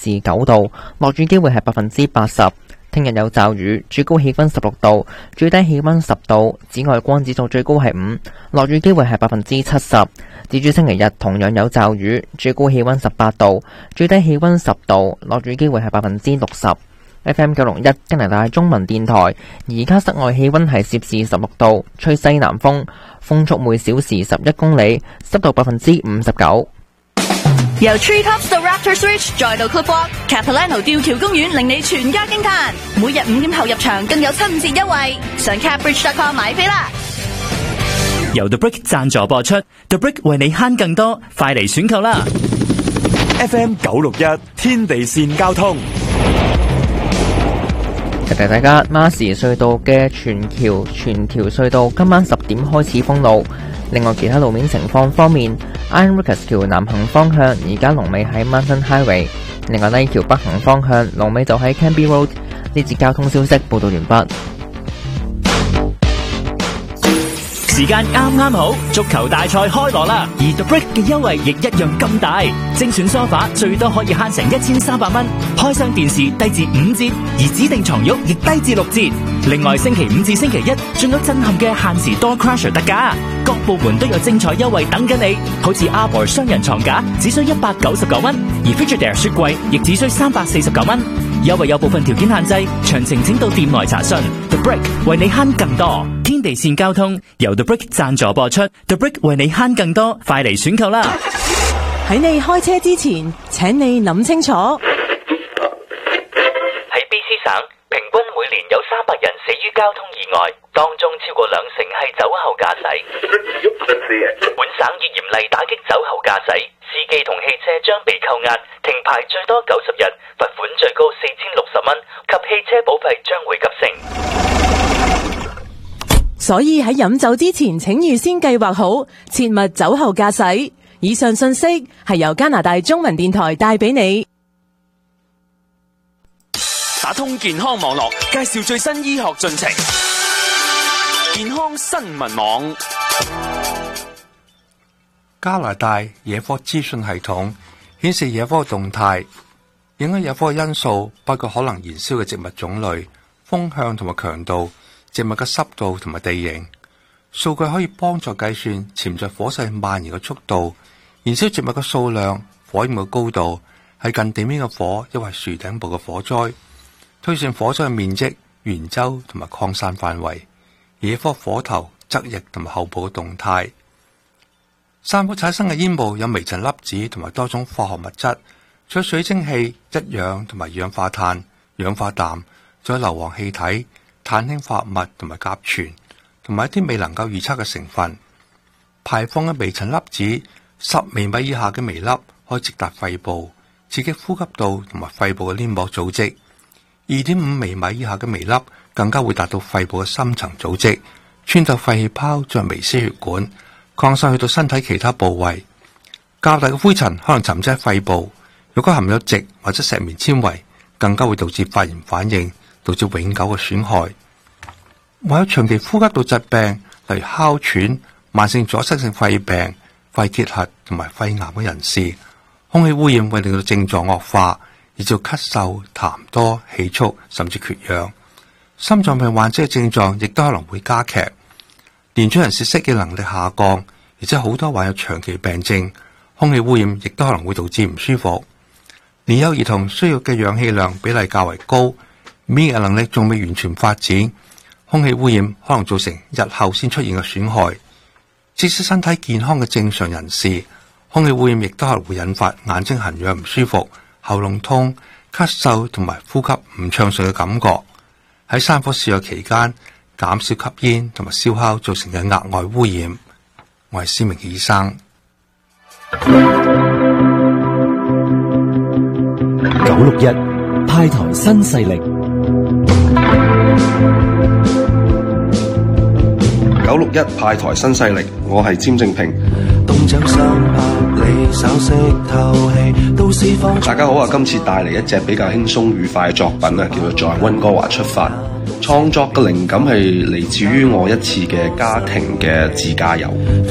至9度，落雨機會係80%。聽日有驟雨，最高氣溫16度，最低氣溫10度，紫外光指數最高係5，落雨機會係70%。至於星期日同樣有驟雨，最高氣溫18度，最低氣溫10度，落雨機會係60%。FM 961加拿大中文電台，而家室外氣溫係攝氏16度，吹西南風，風速每小時11公里，濕度59%。 由 Treetops 到 Raptors Ridge 再到 Clifford，Capilano 吊橋公園令你全家驚嘆。每日5點後入場更有7折優惠，上 Capbridge.com 買飛啦！ 由 The Brick 贊助播出 ，The Brick 為你慳更多，快嚟選購啦 ！FM 961天地線交通。 提提大家，馬士隧道嘅全條隧道今晚10點開始封路。另外，其他路面情況方面 ，Iron Rickers 橋南行方向而家龍尾喺 Mountain Highway。另外呢橋北行方向龍尾就喺 Canby Road。呢節交通消息報道完畢。 時間啱啱好，足球大賽開鑼啦！而 The Brick 嘅優惠亦一樣咁大，精選梳化最多可以慳成1300蚊，開箱電視低至5折，而指定床褥亦低至6折。另外星期5至星期1仲有震撼嘅限時 Door Crusher 特價，各部門都有精彩優惠等緊你。好似 Arbor 雙人床架只需199蚊，而 Frigidaire 雪櫃亦只需349蚊。優惠有部分條件限制，詳情請到店內查詢。The Brick 為你慳更多。天地線交通由 The Brick 贊助播出 ，The Brick 為你慳更多，快嚟選購啦！ 喺你開車之前，請你諗清楚。 喺 BC 省，平均每年有300人死於交通意外，當中超過20%係酒後駕駛。本省已嚴厲打擊酒後駕駛，司機同汽車將被扣押、停牌最多90日，罰款最高4060蚊，及汽車保費將會急升。 所以喺飲酒之前，請預先計劃好，切勿酒後駕駛。以上信息係由加拿大中文電台帶俾你。 打通健康網絡，介紹最新醫學進程。健康新聞網。 加拿大野科資訊系統顯示野科動態，影響野科嘅因素包括可能燃燒嘅植物種類、風向同埋強度、植物嘅濕度同埋地形。數據可以幫助計算潛在火勢蔓延嘅速度、燃燒植物嘅數量、火焰嘅高度，係近地面嘅火，抑或樹頂部嘅火災，推算火災嘅面積、圓周同埋擴散範圍、野科火頭、側翼同埋後部嘅動態。山火產生嘅煙霧有微塵粒子同埋多種化學物質，除咗水蒸氣、一氧同埋二氧化碳、氧化氮，仲有硫磺氣體、碳氫化合物同埋甲醛，同埋一啲未能夠預測嘅成分。排放嘅微塵粒子10微米以下嘅微粒可以直達肺部，刺激呼吸道同埋肺部嘅黏膜組織。2.5微米以下嘅微粒更加會達到肺部嘅深層組織，穿透肺氣泡進入微絲血管，擴散去到身體其他部位。較大嘅灰塵可能沉積喺肺部，如果含有矽或者石棉纖維，更加會導致發炎反應，導致永久嘅損害。患有長期呼吸道疾病，例如哮喘、慢性阻塞性肺病、肺結核同埋肺癌嘅人士，空氣污染會令到症狀惡化，以致咳嗽、痰多、氣促，甚至缺氧。心臟病患者嘅症狀亦都可能會加劇。年長人士適應能力下降，而且好多患有長期病症，空氣污染亦都可能會導致唔舒服。年幼兒童需要嘅氧氣量比例較為高，免疫能力仲未完全發展，空氣污染可能造成日後先出現嘅損害。即使身體健康嘅正常人士，空氣污染亦都可能會引發眼睛痕癢唔舒服、喉嚨痛、咳嗽同埋呼吸唔暢順嘅感覺。喺山火肆虐期間，減少吸煙同埋燒烤造成嘅額外污染。我係施明醫生。 961派台新勢力。 961派台新勢力，我係詹正平。大家好啊！今次帶嚟一隻比較輕鬆愉快嘅作品咧，叫做在溫哥華出發。創作嘅靈感係嚟自於我一次嘅家庭嘅自駕遊。